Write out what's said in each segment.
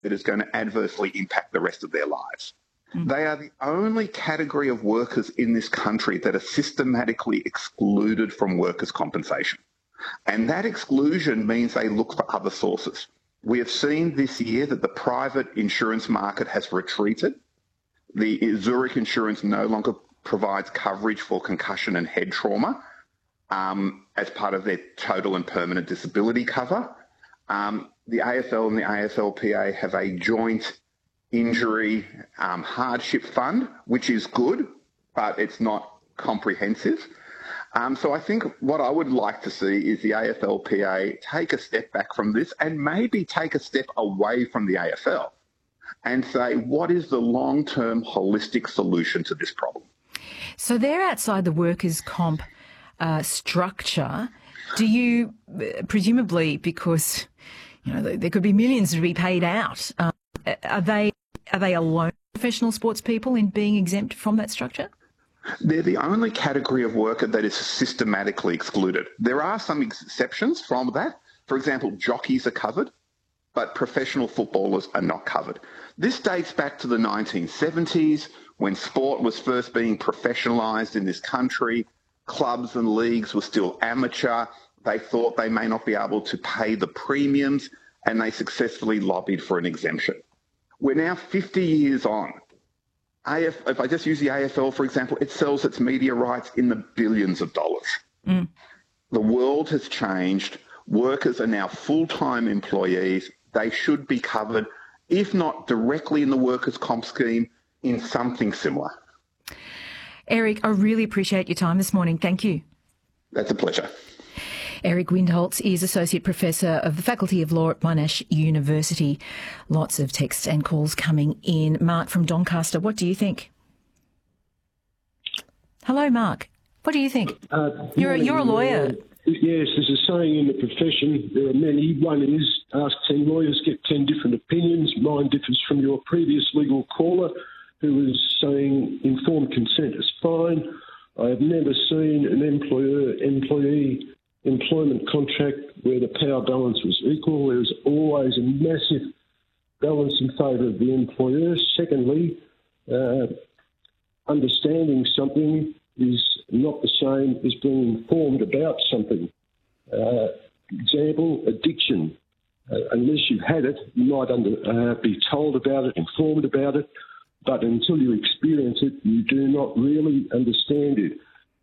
that is going to adversely impact the rest of their lives. They are the only category of workers in this country that are systematically excluded from workers' compensation. And that exclusion means they look for other sources. We have seen this year that the private insurance market has retreated. The Zurich Insurance no longer provides coverage for concussion and head trauma as part of their total and permanent disability cover. The AFL and the AFLPA have a joint injury hardship fund, which is good, but it's not comprehensive. So I think what I would like to see is the AFLPA take a step back from this and maybe take a step away from the AFL and say, what is the long-term holistic solution to this problem? So they're outside the workers' comp structure. Do you, presumably because, you know, there could be millions to be paid out, are they alone professional sports people in being exempt from that structure? They're the only category of worker that is systematically excluded. There are some exceptions from that. For example, jockeys are covered, but professional footballers are not covered. This dates back to the 1970s when sport was first being professionalised in this country. Clubs and leagues were still amateur. They thought they may not be able to pay the premiums, and they successfully lobbied for an exemption. We're now 50 years on. If I just use the AFL, for example, it sells its media rights in the billions of dollars. The world has changed. Workers are now full-time employees. They should be covered, if not directly in the workers' comp scheme, in something similar. Eric, I really appreciate your time this morning. Thank you. That's a pleasure. Eric Windholz is Associate Professor of the Faculty of Law at Monash University. Lots of texts and calls coming in. Mark from Doncaster, what do you think? Hello, Mark. What do you think? You're a lawyer. Yes, there's a saying in the profession, there are many. One is, ask 10 lawyers, get 10 different opinions. Mine differs from your previous legal caller, who was saying informed consent is fine. I have never seen an employer-employee employment contract where the power balance was equal. There was always a massive balance in favour of the employer. Secondly, understanding something is not the same as being informed about something. Example, addiction. Unless you've had it, you might be told about it, informed about it, but until you experience it, you do not really understand it.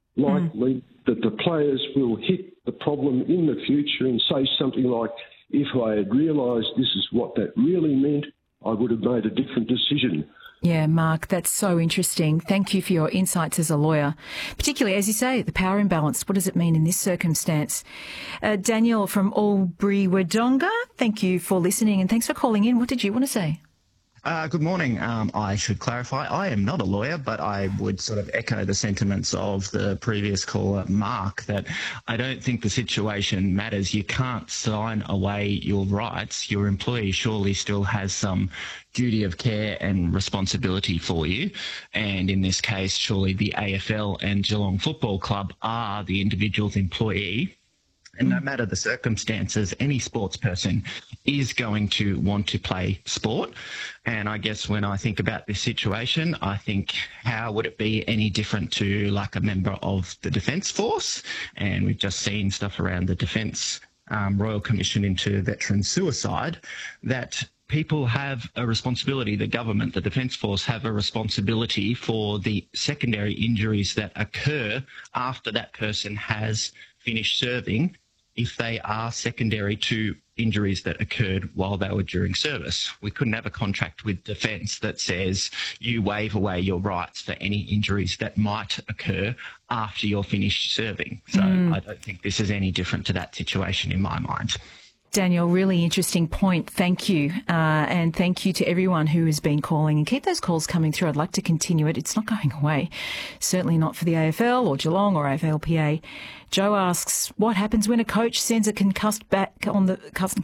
Likely that the players will hit the problem in the future and say something like, if I had realised this is what that really meant, I would have made a different decision. Yeah, Mark, that's so interesting. Thank you for your insights as a lawyer, particularly, as you say, the power imbalance. What does it mean in this circumstance? Daniel from Albury-Wodonga, thank you for listening and thanks for calling in. What did you want to say? Good morning. I should clarify, I am not a lawyer, but I would sort of echo the sentiments of the previous caller, Mark, that I don't think the situation matters. You can't sign away your rights. Your employee surely still has some duty of care and responsibility for you. And in this case, surely the AFL and Geelong Football Club are the individual's employee. And no matter the circumstances, any sports person is going to want to play sport. And I guess when I think about this situation, I think, how would it be any different to like a member of the Defence Force? And we've just seen stuff around the Defence Royal Commission into veteran suicide, that people have a responsibility, the government, the Defence Force have a responsibility for the secondary injuries that occur after that person has finished serving, if they are secondary to injuries that occurred while they were during service. We couldn't have a contract with Defence that says you waive away your rights for any injuries that might occur after you're finished serving. So I don't think this is any different to that situation in my mind. Daniel, really interesting point. Thank you. And thank you to everyone who has been calling. And keep those calls coming through. I'd like to continue it. It's not going away. Certainly not for the AFL or Geelong or AFLPA. Joe asks, what happens when a coach sends a concussed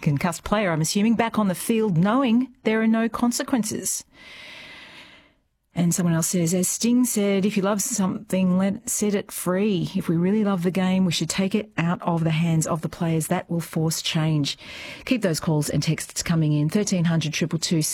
player, I'm assuming, back on the field knowing there are no consequences? And someone else says, as Sting said, if you love something, set it free. If we really love the game, we should take it out of the hands of the players. That will force change. Keep those calls and texts coming in. 1300 222